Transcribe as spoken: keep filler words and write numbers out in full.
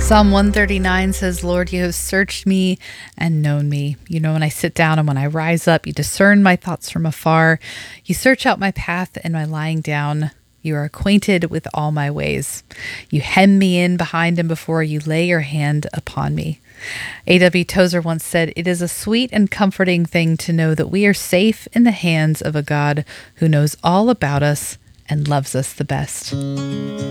Psalm one thirty-nine says, Lord, you have searched me and known me. You know when I sit down and when I rise up. You discern my thoughts from afar. You search out my path and my lying down. You are acquainted with all my ways. You hem me in behind and before. You lay your hand upon me. A W Tozer once said, it is a sweet and comforting thing to know that we are safe in the hands of a God who knows all about us and loves us the best.